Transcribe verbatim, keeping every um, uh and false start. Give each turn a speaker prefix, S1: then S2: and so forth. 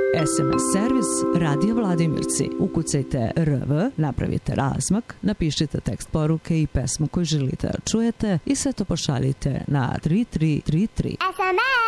S1: es em es servis Radio Vladimirci. Ukucajte R V, napravite razmak, napišite tekst poruke i pesmu koju želite da čujete i sve to pošaljite na tri tri tri tri. es em es